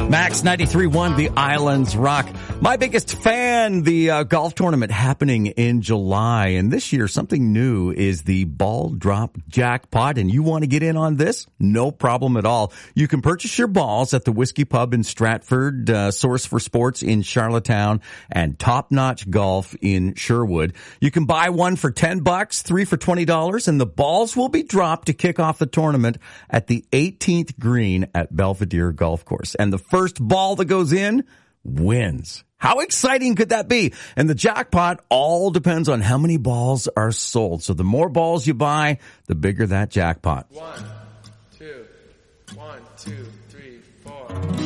Max 93.1, the Islands Rock. My biggest fan, the golf tournament happening in July. And this year, something new is the ball drop jackpot. And you want to get in on this? No problem at all. You can purchase your balls at the Whiskey Pub in Stratford, Source for Sports in Charlottetown, and Top Notch Golf in Sherwood. You can buy one for $10, 3 for $20, and the balls will be dropped to kick off the tournament at the 18th green at Belvedere Golf Course. And the first ball that goes in wins. How exciting could that be? And the jackpot all depends on how many balls are sold. So the more balls you buy, the bigger that jackpot. 1, 2, 1, 2, 3, 4.